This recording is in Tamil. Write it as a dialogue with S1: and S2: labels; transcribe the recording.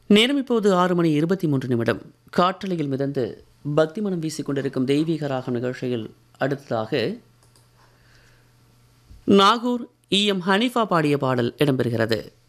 S1: நேரம் இப்போது 6:23 காற்றலையில் மிதந்து பக்தி மனம் வீசிக்கொண்டிருக்கும் தெய்வீக ராகம் நிகழ்ச்சியில் அடுத்ததாக நாகூர் இஎம் ஹனீஃபா பாடிய பாடல் இடம்பெறுகிறது.